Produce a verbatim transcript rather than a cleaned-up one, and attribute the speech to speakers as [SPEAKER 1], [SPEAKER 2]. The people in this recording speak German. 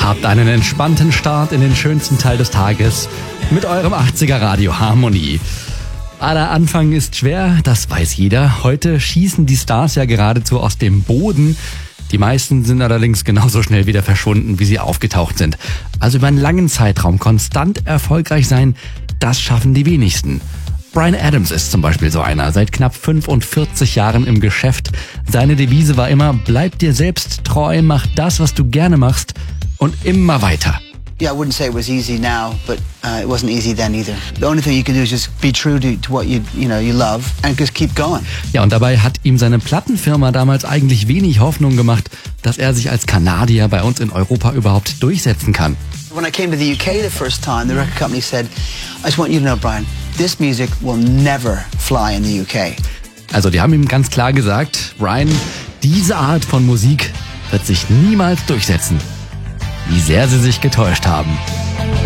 [SPEAKER 1] Habt einen entspannten Start in den schönsten Teil des Tages mit eurem achtziger Radio Harmonie. Der Anfang ist schwer, das weiß jeder. Heute schießen die Stars ja geradezu aus dem Boden. Die meisten sind allerdings genauso schnell wieder verschwunden, wie sie aufgetaucht sind. Also über einen langen Zeitraum konstant erfolgreich sein, das schaffen die wenigsten. Bryan Adams ist zum Beispiel so einer, seit knapp fünfundvierzig Jahren im Geschäft. Seine Devise war immer, bleib dir selbst treu, mach das, was du gerne machst und immer weiter.
[SPEAKER 2] Yeah, I wouldn't say it was easy now, but uh, it wasn't easy then either. The only thing you can do is just be true to, to what you, you know, you love and just keep going.
[SPEAKER 1] Ja, und dabei hat ihm seine Plattenfirma damals eigentlich wenig Hoffnung gemacht, dass er sich als Kanadier bei uns in Europa überhaupt durchsetzen kann.
[SPEAKER 2] When I came to the U K the first time, the record company said, I just want you to know, Bryan, this music will never fly in the U K.
[SPEAKER 1] Also die haben ihm ganz klar gesagt, Bryan, diese Art von Musik wird sich niemals durchsetzen. Wie sehr sie sich getäuscht haben.